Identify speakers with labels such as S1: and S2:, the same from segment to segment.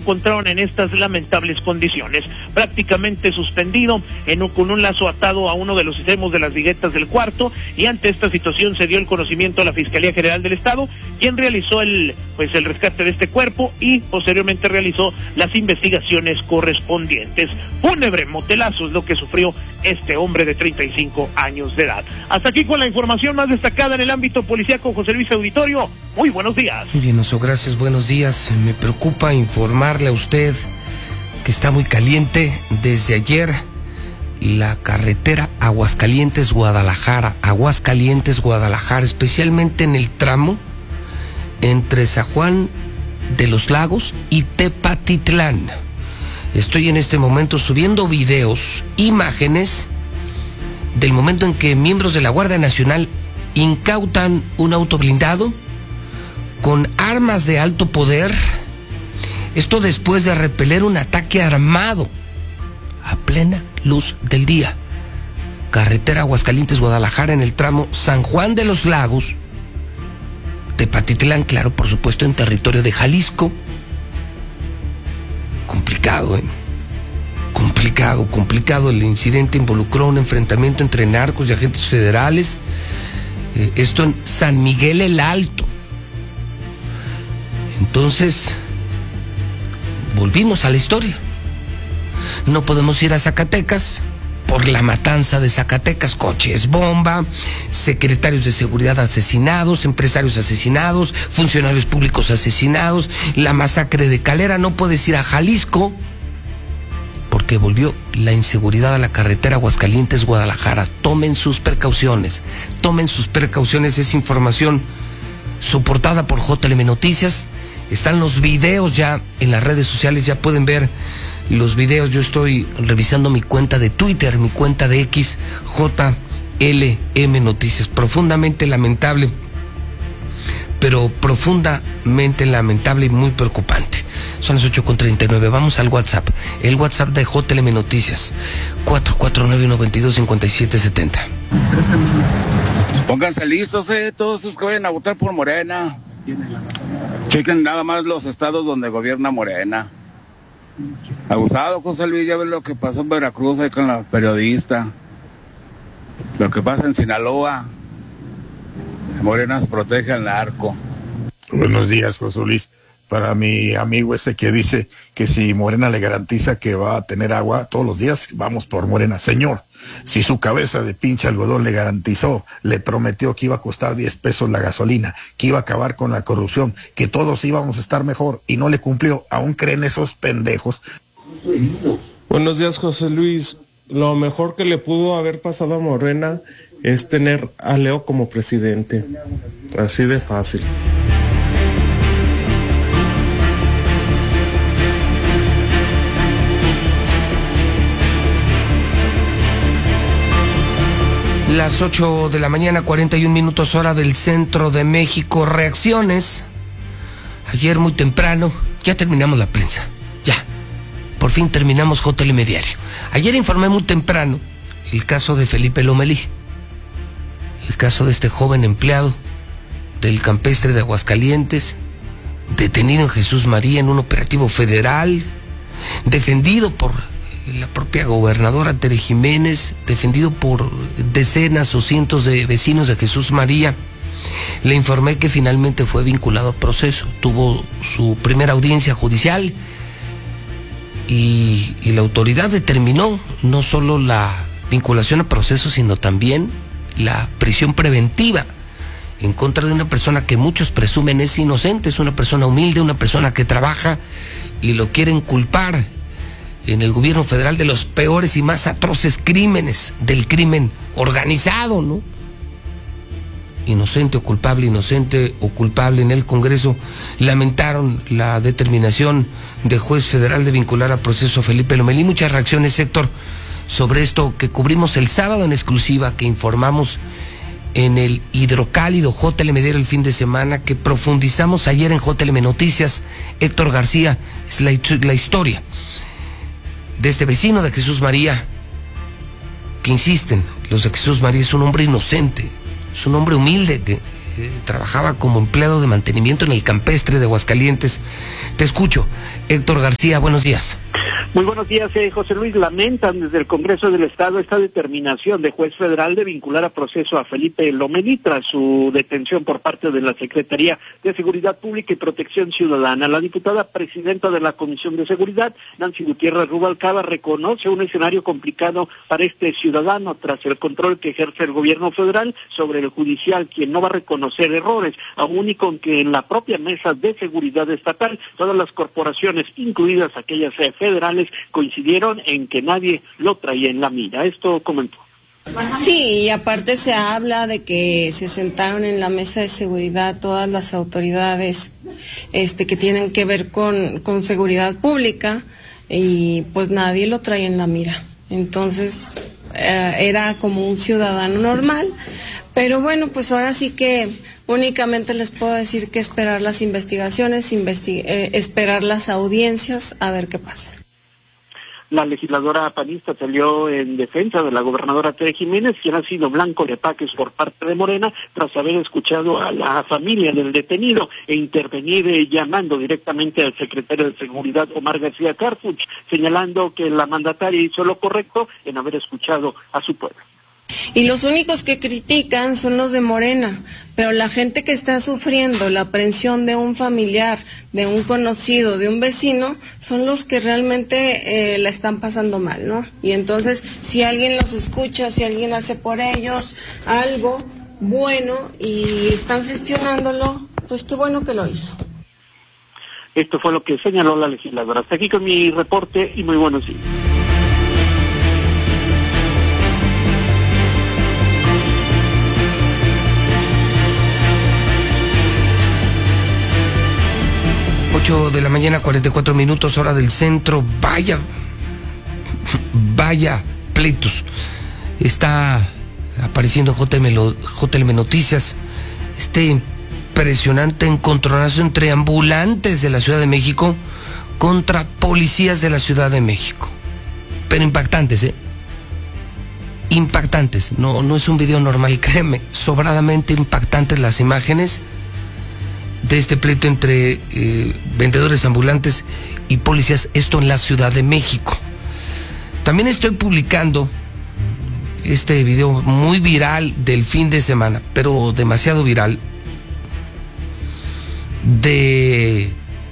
S1: encontraron en estas lamentables condiciones, prácticamente suspendido, con un lazo atado a uno de los extremos de las viguetas del cuarto, y ante esta situación se dio el conocimiento a la Fiscalía General del Estado, quien realizó el rescate de este cuerpo y posteriormente realizó las investigaciones correspondientes. Fúnebre motelazo es lo que sufrió este hombre de 35 años de edad. Hasta aquí con la información más destacada en el ámbito policíaco. José Luis Auditorio, muy buenos días.
S2: Muy bien, Oso, gracias, buenos días. Me preocupa informarle a usted que está muy caliente desde ayer la carretera Aguascalientes-Guadalajara, especialmente en el tramo entre San Juan de los Lagos y Tepatitlán. Estoy en este momento subiendo videos, imágenes del momento en que miembros de la Guardia Nacional incautan un auto blindado con armas de alto poder. Esto después de repeler un ataque armado a plena luz del día. Carretera Aguascalientes-Guadalajara en el tramo San Juan de los Lagos, Tepatitlán, claro, por supuesto, en territorio de Jalisco. Complicado, complicado. El incidente involucró un enfrentamiento entre narcos y agentes federales. Esto en San Miguel el Alto. Entonces, volvimos a la historia. No podemos ir a Zacatecas por la matanza de Zacatecas, coches bomba, secretarios de seguridad asesinados, empresarios asesinados, funcionarios públicos asesinados, la masacre de Calera. No puedes ir a Jalisco porque volvió la inseguridad a la carretera Aguascalientes-Guadalajara. Tomen sus precauciones, es información soportada por JLM Noticias. Están los videos ya en las redes sociales, ya pueden ver los videos. Yo estoy revisando mi cuenta de Twitter, mi cuenta de X, JLM Noticias. Profundamente lamentable, pero profundamente lamentable y muy preocupante. Son las 8:39, vamos al WhatsApp. El WhatsApp de JLM Noticias, 449-925770.
S3: Pónganse listos, todos esos que vayan a votar por Morena. Chequen nada más los estados donde gobierna Morena. Abusado, José Luis, ya ves lo que pasó en Veracruz ahí con la periodista. Lo que pasa en Sinaloa. Morena se protege al narco.
S4: Buenos días, José Luis. Para mi amigo ese que dice que si Morena le garantiza que va a tener agua todos los días, vamos por Morena. Señor, si su cabeza de pinche algodón le garantizó, le prometió que iba a costar 10 pesos la gasolina, que iba a acabar con la corrupción, que todos íbamos a estar mejor y no le cumplió, ¿aún creen esos pendejos?
S5: Buenos días, José Luis. Lo mejor que le pudo haber pasado a Morena es tener a Leo como presidente. Así de fácil.
S2: Las 8 de la mañana, 41 minutos hora del centro de México. Reacciones. Ayer muy temprano, ya terminamos la prensa. Ya. Por fin terminamos JLM Diario. Ayer informé muy temprano el caso de Felipe Lomelí. El caso de este joven empleado del campestre de Aguascalientes, detenido en Jesús María en un operativo federal, defendido por la propia gobernadora Tere Jiménez, defendido por decenas o cientos de vecinos de Jesús María. Le informé que finalmente fue vinculado a proceso. Tuvo su primera audiencia judicial y la autoridad determinó no solo la vinculación a proceso, sino también la prisión preventiva en contra de una persona que muchos presumen es inocente, es una persona humilde, una persona que trabaja, y lo quieren culpar en el gobierno federal de los peores y más atroces crímenes, del crimen organizado, ¿no? Inocente o culpable en el Congreso lamentaron la determinación del juez federal de vincular a proceso a Felipe Lomelí. Muchas reacciones, Héctor, sobre esto que cubrimos el sábado en exclusiva, que informamos en el hidrocálido JLM Diario el fin de semana, que profundizamos ayer en JLM Noticias. Héctor García, es la historia de este vecino de Jesús María, que insisten, los de Jesús María, es un hombre inocente, es un hombre humilde que trabajaba como empleado de mantenimiento en el campestre de Aguascalientes. Te escucho. Héctor García, buenos días.
S1: Muy buenos días, José Luis. Lamentan desde el Congreso del Estado esta determinación de juez federal de vincular a proceso a Felipe Lomelí tras su detención por parte de la Secretaría de Seguridad Pública y Protección Ciudadana. La diputada presidenta de la Comisión de Seguridad, Nancy Gutiérrez Rubalcaba, reconoce un escenario complicado para este ciudadano tras el control que ejerce el gobierno federal sobre el judicial, quien no va a reconocer errores, aún y con que en la propia mesa de seguridad estatal todas las corporaciones, incluidas aquellas federales, coincidieron en que nadie lo traía en la mira. Esto comentó.
S6: Sí, y aparte se habla de que se sentaron en la mesa de seguridad todas las autoridades que tienen que ver con seguridad pública y pues nadie lo traía en la mira. Entonces era como un ciudadano normal, pero bueno, pues ahora sí que únicamente les puedo decir que esperar las investigaciones, esperar las audiencias, a ver qué pasa.
S1: La legisladora panista salió en defensa de la gobernadora Tere Jiménez, quien ha sido blanco de ataques por parte de Morena tras haber escuchado a la familia del detenido e intervenir llamando directamente al secretario de Seguridad, Omar García Harfuch, señalando que la mandataria hizo lo correcto en haber escuchado a su pueblo.
S6: Y los únicos que critican son los de Morena, pero la gente que está sufriendo la aprehensión de un familiar, de un conocido, de un vecino, son los que realmente la están pasando mal, ¿no? Y entonces, si alguien los escucha, si alguien hace por ellos algo bueno y están gestionándolo, pues qué bueno que lo hizo.
S1: Esto fue lo que señaló la legisladora. Hasta aquí con mi reporte y muy buenos días.
S2: De la mañana, 44 minutos, hora del centro. Vaya pleitos. Está apareciendo en JLM Noticias este impresionante encontronazo entre ambulantes de la Ciudad de México contra policías de la Ciudad de México. Pero impactantes, impactantes. No es un video normal, créeme. Sobradamente impactantes las imágenes de este pleito entre vendedores ambulantes y policías, esto en la Ciudad de México. También estoy publicando este video muy viral del fin de semana, pero demasiado viral, de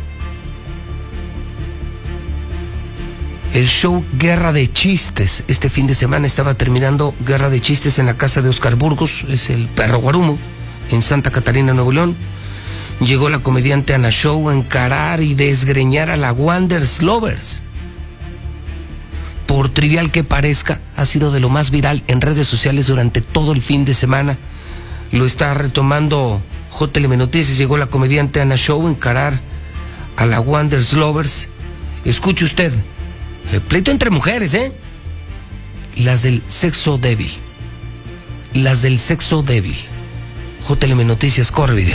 S2: el show Guerra de Chistes. Este fin de semana estaba terminando Guerra de Chistes en la casa de Oscar Burgos, es el Perro Guarumo, en Santa Catarina, Nuevo León. Llegó la comediante Ana Show a encarar y desgreñar a la Wanderers Lovers. Por trivial que parezca, ha sido de lo más viral en redes sociales durante todo el fin de semana. Lo está retomando JLM Noticias. Llegó la comediante Ana Show a encarar a la Wanderers Lovers. Escuche usted, el pleito entre mujeres, las del sexo débil. Las del sexo débil. JLM Noticias, corre video.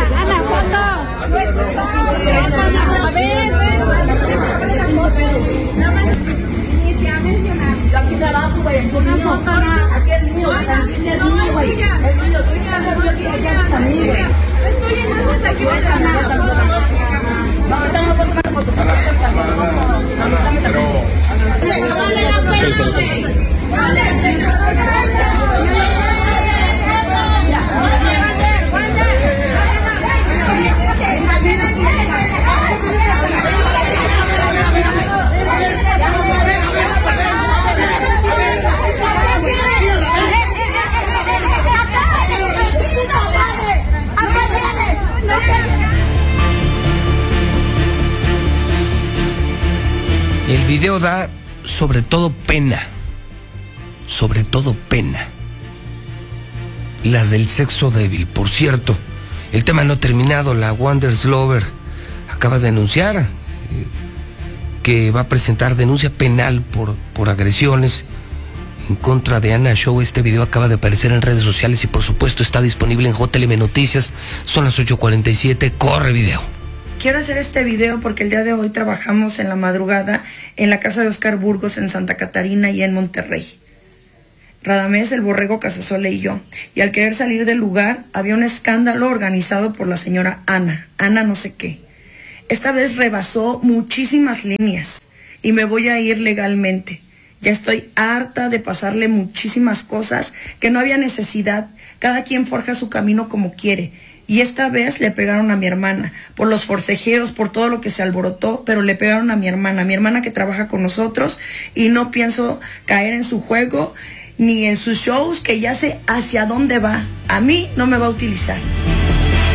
S2: El video da sobre todo pena. Las del sexo débil. Por cierto, el tema no terminado. La Wanderers Lover acaba de anunciar que va a presentar denuncia penal por agresiones en contra de Ana Show. Este video acaba de aparecer en redes sociales y por supuesto está disponible en JLM Noticias. Son las 8:47. Corre video.
S7: Quiero hacer este video porque el día de hoy trabajamos en la madrugada en la casa de Oscar Burgos en Santa Catarina y en Monterrey. Radamés, el Borrego Casasola y yo. Y al querer salir del lugar había un escándalo organizado por la señora Ana no sé qué. Esta vez rebasó muchísimas líneas y me voy a ir legalmente. Ya estoy harta de pasarle muchísimas cosas que no había necesidad. Cada quien forja su camino como quiere. Y esta vez le pegaron a mi hermana, por los forcejeos, por todo lo que se alborotó, pero le pegaron a mi hermana que trabaja con nosotros, y no pienso caer en su juego ni en sus shows, que ya sé hacia dónde va. A mí no me va a utilizar.